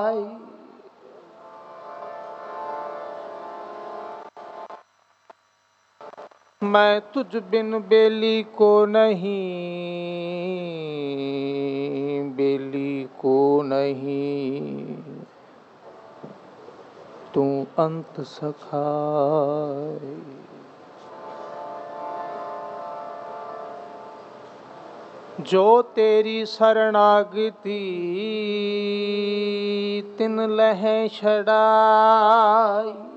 मैं तुझ बिन बेली को नहीं, बेली को नहीं, तू अंत सखाए। जो तेरी शरणागति तिन लहै छड़ाई,